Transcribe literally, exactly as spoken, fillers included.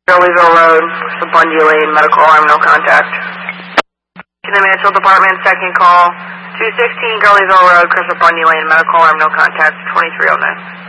Gurleyville Road, Bundy Lane, medical alarm, no contact. In the Mansfield Department, second call, two sixteen Gurleyville Road, Crystal Bundy Lane, medical alarm, no contact, twenty-three oh nine.